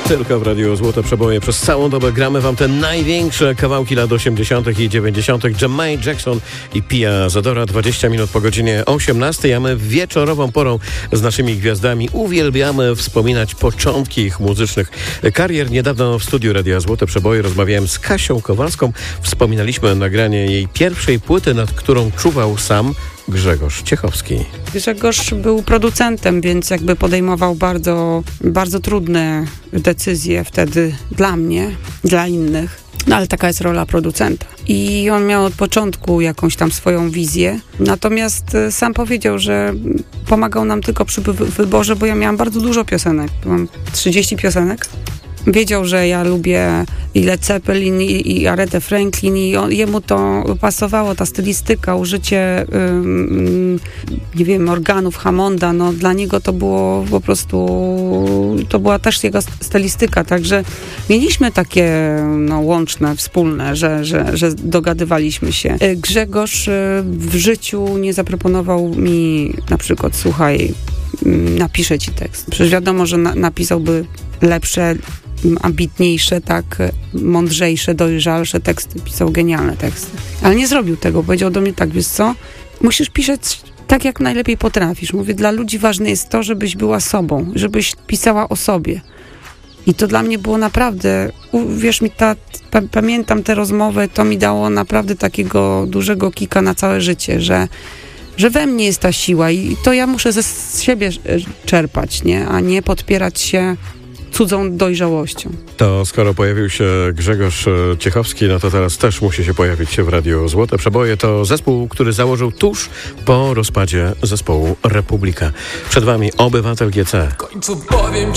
Tylko w Radiu Złote Przeboje. Przez całą dobę gramy wam te największe kawałki lat 80. i 90. Jermaine Jackson i Pia Zadora. 20 minut po godzinie 18, a my wieczorową porą z naszymi gwiazdami uwielbiamy wspominać początki ich muzycznych karier. Niedawno w studiu Radia Złote Przeboje rozmawiałem z Kasią Kowalską. Wspominaliśmy nagranie jej pierwszej płyty, nad którą czuwał sam Grzegorz Ciechowski. Grzegorz był producentem, więc jakby podejmował bardzo, bardzo trudne decyzje wtedy dla mnie, dla innych. No ale taka jest rola producenta. I on miał od początku jakąś tam swoją wizję. Natomiast sam powiedział, że pomagał nam tylko przy wyborze, bo ja miałam bardzo dużo piosenek. Mam 30 piosenek. Wiedział, że ja lubię i Led Zeppelin, i Aretę Franklin, i jemu to pasowało, ta stylistyka, użycie, nie wiem, organów Hammonda, no dla niego to było po prostu, to była też jego stylistyka, także mieliśmy takie łączne, wspólne, że dogadywaliśmy się. Grzegorz w życiu nie zaproponował mi na przykład, słuchaj, napiszę ci tekst. Przecież wiadomo, że napisałby lepsze, ambitniejsze, tak, mądrzejsze, dojrzalsze teksty, pisał genialne teksty. Ale nie zrobił tego, powiedział do mnie tak, wiesz co, musisz pisać tak, jak najlepiej potrafisz. Mówię, dla ludzi ważne jest to, żebyś była sobą, żebyś pisała o sobie. I to dla mnie było naprawdę, uwierz mi, pamiętam tę rozmowę, to mi dało naprawdę takiego dużego kika na całe życie, że we mnie jest ta siła i to ja muszę ze siebie czerpać, nie? A nie podpierać się cudzą dojrzałością. To skoro pojawił się Grzegorz Ciechowski, no to teraz też musi się pojawić w Radiu Złote Przeboje. To zespół, który założył tuż po rozpadzie zespołu Republika. Przed wami Obywatel GC. W końcu powiem